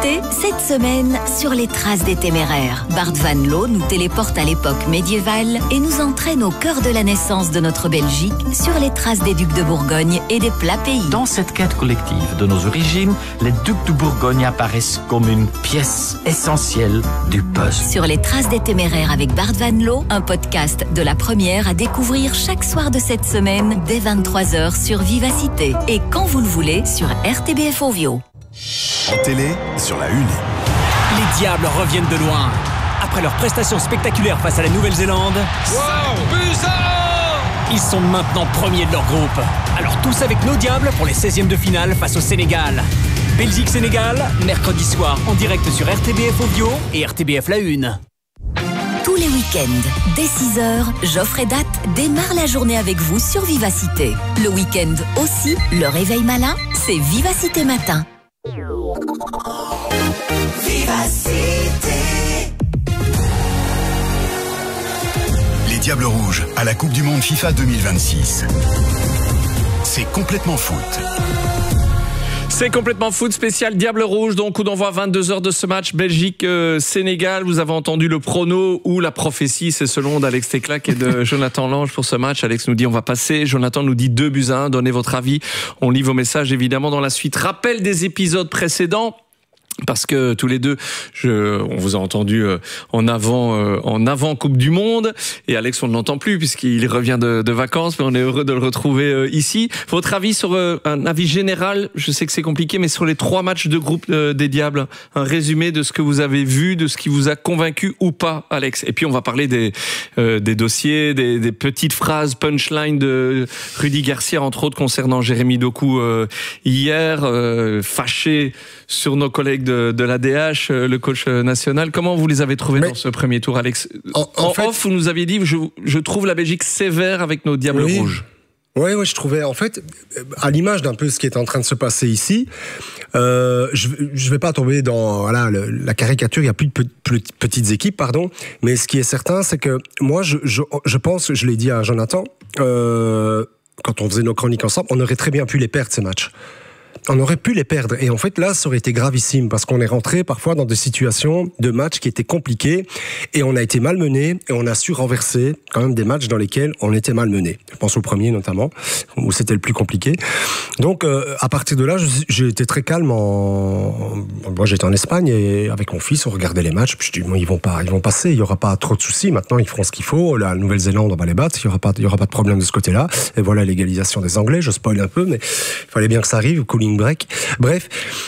Vivacité, cette semaine, sur les traces des téméraires. Bart Van Loo nous téléporte à l'époque médiévale et nous entraîne au cœur de la naissance de notre Belgique, sur les traces des ducs de Bourgogne et des plats pays. Dans cette quête collective de nos origines, les ducs de Bourgogne apparaissent comme une pièce essentielle du puzzle. Sur les traces des téméraires avec Bart Van Loo, un podcast de La Première à découvrir chaque soir de cette semaine dès 23h sur Vivacité et quand vous le voulez sur RTBF Ovio. En télé, sur la 1. Les Diables reviennent de loin. Après leur prestation spectaculaire face à la Nouvelle-Zélande, ils sont maintenant premiers de leur groupe. Alors tous avec nos Diables pour les 16e de finale face au Sénégal. Belgique-Sénégal, mercredi soir en direct sur RTBF Ovio et RTBF La 1. Tous les week-ends, dès 6h, Geoffre et Dat démarre la journée avec vous sur Vivacité. Le week-end aussi, le réveil malin, c'est Vivacité Matin. Vivacité. Les Diables Rouges à la Coupe du Monde FIFA 2026. C'est complètement foot. C'est complètement foot spécial Diable Rouge, donc coup d'envoi 22h de ce match Belgique-Sénégal. Vous avez entendu le prono ou la prophétie, c'est selon d'Alex Teclac et de Jonathan Lange pour ce match. Alex nous dit on va passer, Jonathan nous dit 2-1, donnez votre avis. On lit vos messages évidemment dans la suite. Rappel des épisodes précédents. Parce que tous les deux, on vous a entendu en avant Coupe du Monde, et Alex on ne l'entend plus puisqu'il revient de vacances, mais on est heureux de le retrouver ici. Votre avis sur un avis général, je sais que c'est compliqué, mais sur les 3 matchs de groupe des Diables, un résumé de ce que vous avez vu, de ce qui vous a convaincu ou pas, Alex. Et puis on va parler des dossiers, des petites phrases punchline de Rudy Garcia entre autres concernant Jérémy Doku hier, fâché sur nos collègues de l'ADH, le coach national. Comment vous les avez trouvés dans ce premier tour, Alex? En fait, off, vous nous aviez dit, je trouve la Belgique sévère avec nos Diables Rouges. Oui, je trouvais, en fait, à l'image d'un peu ce qui est en train de se passer ici, je vais pas tomber dans la caricature, il y a plus de petites équipes, pardon, mais ce qui est certain, c'est que moi, je pense, je l'ai dit à Jonathan, quand on faisait nos chroniques ensemble, on aurait très bien pu les perdre, ces matchs. On aurait pu les perdre. Et en fait, là, ça aurait été gravissime parce qu'on est rentré parfois dans des situations de matchs qui étaient compliquées et on a été malmené et on a su renverser quand même des matchs dans lesquels on était malmené. Je pense au premier notamment, où c'était le plus compliqué. Donc, à partir de là, j'ai été très calme. Moi, j'étais en Espagne et avec mon fils, on regardait les matchs. Puis je dis, bon, ils vont passer. Il y aura pas trop de soucis. Maintenant, ils feront ce qu'il faut. La Nouvelle-Zélande, on va les battre. Il y aura pas de problème de ce côté-là. Et voilà l'égalisation des Anglais. Je spoil un peu, mais il fallait bien que ça arrive. Cooling break. Bref,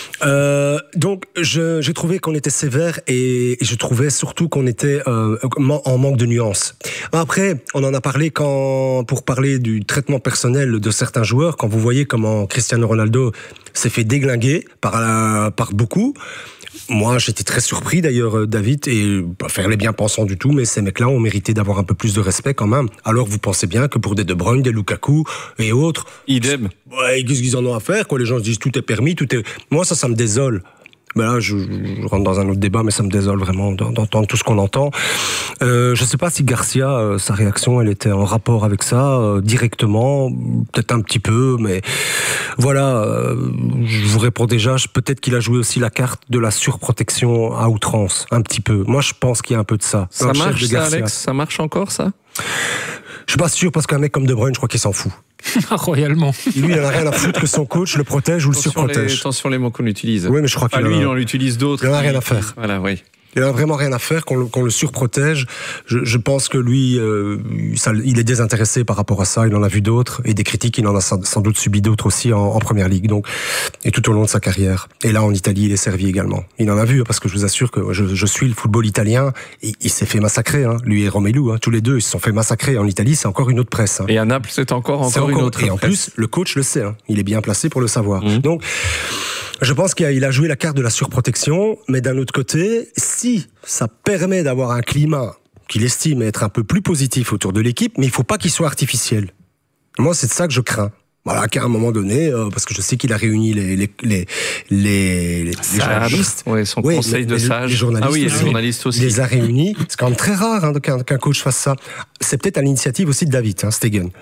donc j'ai trouvé qu'on était sévère et je trouvais surtout qu'on était en manque de nuances. Après, on en a parlé pour parler du traitement personnel de certains joueurs, quand vous voyez comment Cristiano Ronaldo s'est fait déglinguer par beaucoup. Moi, j'étais très surpris d'ailleurs, David, et pas faire les bien-pensants du tout, mais ces mecs-là ont mérité d'avoir un peu plus de respect quand même. Alors vous pensez bien que pour des De Bruyne, des Lukaku et autres... Idem. Ouais, qu'est-ce qu'ils en ont à faire, quoi? Les gens se disent tout est permis, tout est... Moi, ça me désole. Ben là, je rentre dans un autre débat, mais ça me désole vraiment d'entendre tout ce qu'on entend. Je sais pas si Garcia, sa réaction, elle était en rapport avec ça, directement, peut-être un petit peu, mais voilà, je vous réponds déjà, peut-être qu'il a joué aussi la carte de la surprotection à outrance, un petit peu. Moi, je pense qu'il y a un peu de ça. Ça marche, ça, Alex? Ça marche encore, ça? Je suis pas sûr, parce qu'un mec comme De Bruyne, je crois qu'il s'en fout. Royalement. Lui, il en a rien à foutre que son coach le protège ou le surprotège. Attention les mots qu'on utilise. Oui, mais je crois qu'il lui, il en utilise d'autres. Il en a rien à faire. Voilà, oui. Il n'a vraiment rien à faire qu'on le surprotège. Je pense que lui, il est désintéressé par rapport à ça. Il en a vu d'autres et des critiques. Il en a sans doute subi d'autres aussi en première ligue. Donc, et tout au long de sa carrière. Et là, en Italie, il est servi également. Il en a vu parce que je vous assure que je suis le football italien. Et il s'est fait massacrer. Hein. Lui et Romelu, tous les deux, ils se sont fait massacrer. En Italie, c'est encore une autre presse. Hein. Et à Naples, c'est encore une autre presse. Et en plus, le coach le sait. Hein. Il est bien placé pour le savoir. Donc, je pense qu'il a joué la carte de la surprotection, mais d'un autre côté, si ça permet d'avoir un climat qu'il estime être un peu plus positif autour de l'équipe, mais il ne faut pas qu'il soit artificiel. Moi, c'est de ça que je crains. Voilà, qu'à un moment donné, parce que je sais qu'il a réuni les journalistes. Oui, son conseil de sages. Les journalistes, les journalistes aussi. Il les a réunis. C'est quand même très rare qu'un coach fasse ça. C'est peut-être à l'initiative aussi de David Stegen.